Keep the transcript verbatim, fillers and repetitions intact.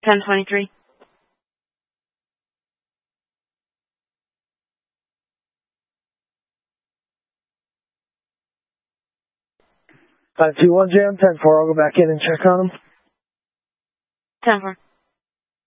ten twenty-three. five two one Jam, ten four, I'll go back in and check on him. ten four.